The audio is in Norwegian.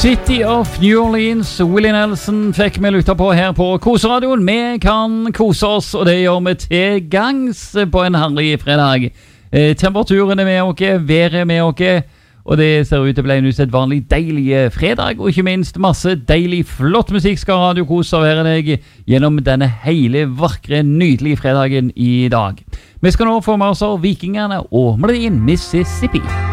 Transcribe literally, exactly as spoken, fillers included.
City of New Orleans, Willie Nelson fikk vi lytte på her på Koseradioen. Vi kan kose oss, og det gjør vi til gangs på en herlig fredag. Eh, temperaturen er med oss, været er med oss, og det ser ut til å bli en usedvanlig deilig fredag, og ikke minst masse deilig, flott musikk skal Radio Kos servere deg gjennom denne hele, vakre, nydelige fredagen i dag. Vi skal nå få med oss Vikingene og Melodien Mississippi.